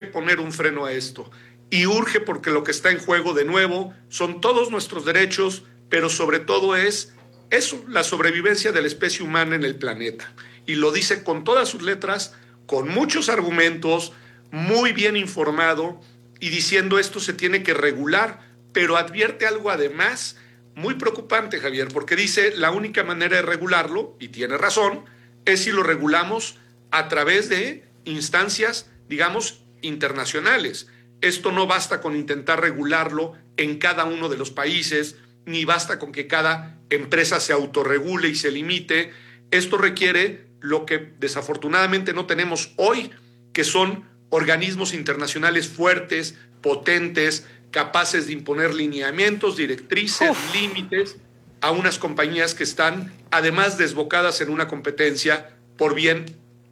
poner un freno a esto. Y urge porque lo que está en juego de nuevo son todos nuestros derechos, pero sobre todo es eso, la sobrevivencia de la especie humana en el planeta. Y lo dice con todas sus letras, con muchos argumentos, muy bien informado y diciendo esto se tiene que regular, pero advierte algo además muy preocupante, Javier, porque dice la única manera de regularlo, y tiene razón, es si lo regulamos a través de instancias, digamos, internacionales. Esto no basta con intentar regularlo en cada uno de los países, ni basta con que cada empresa se autorregule y se limite. Esto requiere lo que desafortunadamente no tenemos hoy, que son organismos internacionales fuertes, potentes, capaces de imponer lineamientos, directrices, límites a unas compañías que están además desbocadas en una competencia por ver,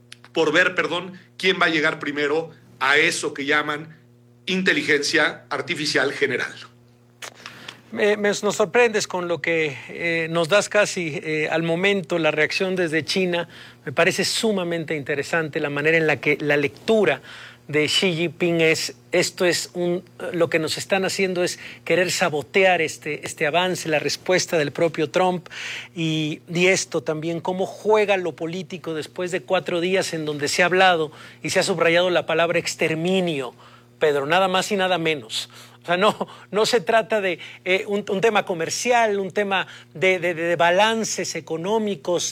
quién va a llegar primero a eso que llaman inteligencia artificial general. Nos sorprendes con lo que nos das casi al momento, la reacción desde China. Me parece sumamente interesante la manera en la que la lectura de Xi Jinping lo que nos están haciendo es querer sabotear este avance, la respuesta del propio Trump y esto también, cómo juega lo político después de 4 días en donde se ha hablado y se ha subrayado la palabra exterminio, Pedro, nada más y nada menos. O sea, no se trata de un tema comercial, un tema de balances económicos,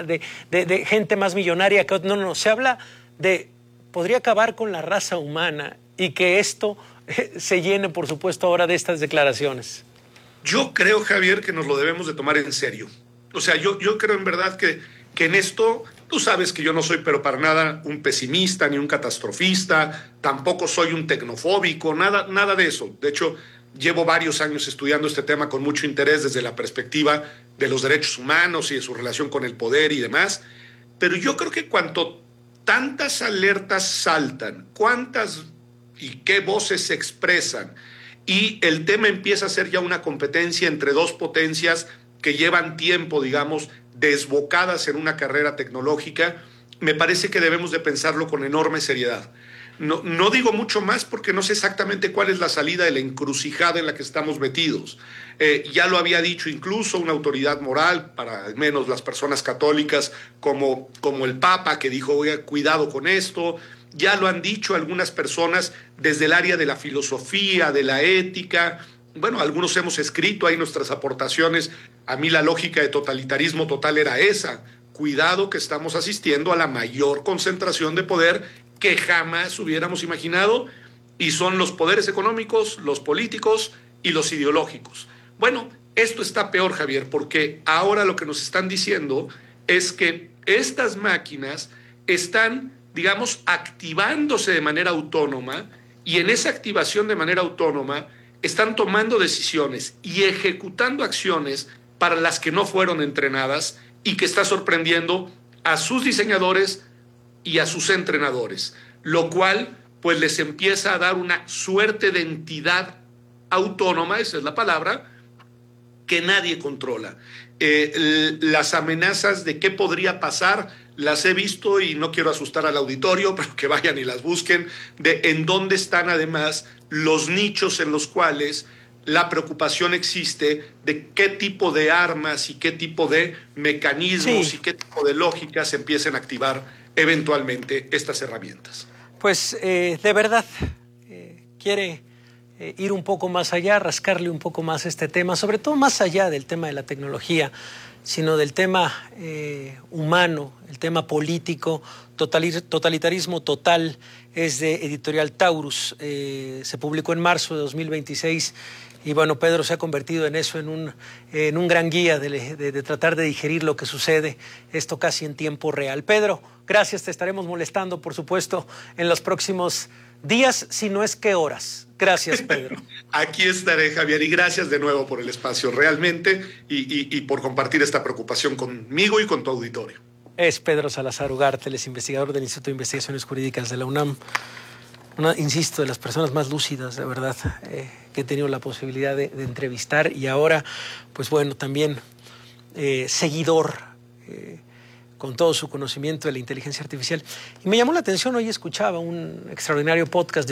de gente más millonaria que otra. No, se habla podría acabar con la raza humana y que esto se llene, por supuesto, ahora de estas declaraciones. Yo creo, Javier, que nos lo debemos de tomar en serio. O sea, yo creo en verdad que en esto, tú sabes que yo no soy pero para nada un pesimista ni un catastrofista, tampoco soy un tecnofóbico, nada de eso. De hecho, llevo varios años estudiando este tema con mucho interés desde la perspectiva de los derechos humanos y de su relación con el poder y demás. Pero yo creo que cuanto tantas alertas saltan, cuántas y qué voces se expresan, y el tema empieza a ser ya una competencia entre dos potencias que llevan tiempo, digamos, desbocadas en una carrera tecnológica, me parece que debemos de pensarlo con enorme seriedad. No digo mucho más porque no sé exactamente cuál es la salida de la encrucijada en la que estamos metidos. Ya lo había dicho incluso una autoridad moral, para al menos las personas católicas, como el Papa, que dijo, oiga, cuidado con esto. Ya lo han dicho algunas personas desde el área de la filosofía, de la ética. Bueno, algunos hemos escrito ahí nuestras aportaciones. A mí la lógica de totalitarismo total era esa. Cuidado que estamos asistiendo a la mayor concentración de poder que jamás hubiéramos imaginado, y son los poderes económicos, los políticos y los ideológicos. Bueno, esto está peor, Javier, porque ahora lo que nos están diciendo es que estas máquinas están, digamos, activándose de manera autónoma, y en esa activación de manera autónoma están tomando decisiones y ejecutando acciones para las que no fueron entrenadas y que está sorprendiendo a sus diseñadores y a sus entrenadores, lo cual pues les empieza a dar una suerte de entidad autónoma, esa es la palabra, que nadie controla. Las amenazas de qué podría pasar las he visto y no quiero asustar al auditorio, pero que vayan y las busquen, de en dónde están además los nichos en los cuales la preocupación existe de qué tipo de armas y qué tipo de mecanismos y qué tipo de lógicas se empiecen a activar eventualmente estas herramientas. Pues de verdad quiere ir un poco más allá, rascarle un poco más este tema, sobre todo más allá del tema de la tecnología, sino del tema humano, el tema político. Totalitarismo total es de Editorial Taurus, se publicó en marzo de 2026 y bueno, Pedro se ha convertido en eso, en un gran guía de tratar de digerir lo que sucede, esto casi en tiempo real. Pedro, gracias, te estaremos molestando, por supuesto, en los próximos días, si no es que horas. Gracias, Pedro. Aquí estaré, Javier, y gracias de nuevo por el espacio, realmente, y por compartir esta preocupación conmigo y con tu auditorio. Es Pedro Salazar Ugarte, él es investigador del Instituto de Investigaciones Jurídicas de la UNAM. Insisto, de las personas más lúcidas, de verdad, que he tenido la posibilidad de entrevistar, y ahora, pues bueno, también seguidor con todo su conocimiento de la inteligencia artificial. Y me llamó la atención, hoy escuchaba un extraordinario podcast de